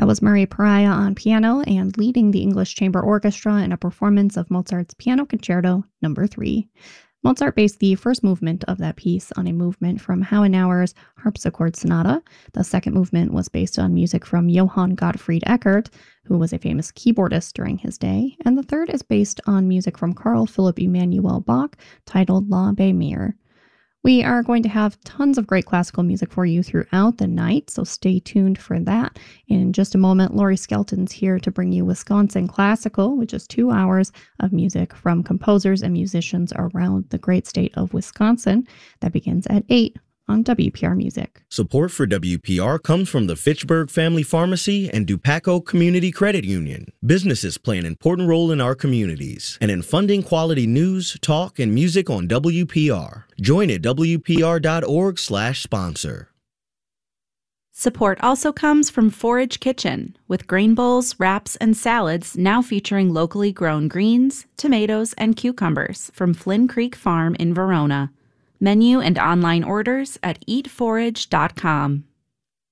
was Murray Pariah on piano and leading the English Chamber Orchestra in a performance of Mozart's Piano Concerto No. 3. Mozart based the first movement of that piece on a movement from Hauenauer's Harpsichord Sonata. The second movement was based on music from Johann Gottfried Eckert, who was a famous keyboardist during his day, and the third is based on music from Carl Philipp Emanuel Bach titled La Belle Mere. We are going to have tons of great classical music for you throughout the night, so stay tuned for that. In just a moment, Laurie Skelton's here to bring you Wisconsin Classical, which is 2 hours of music from composers and musicians around the great state of Wisconsin. That begins at 8 on WPR Music. Support for WPR comes from the Fitchburg Family Pharmacy and Dupaco Community Credit Union. Businesses play an important role in our communities and in funding quality news, talk, and music on WPR. Join at WPR.org/sponsor. Support also comes from Forage Kitchen, with grain bowls, wraps, and salads now featuring locally grown greens, tomatoes, and cucumbers from Flynn Creek Farm in Verona. Menu and online orders at eatforage.com.